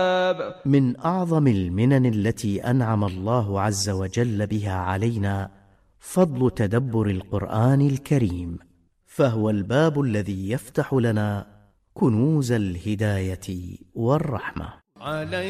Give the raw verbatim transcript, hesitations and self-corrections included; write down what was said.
من أعظم المنن التي أنعم الله عز وجل بها علينا فضل تدبر القرآن الكريم، فهو الباب الذي يفتح لنا كنوز الهداية والرحمة.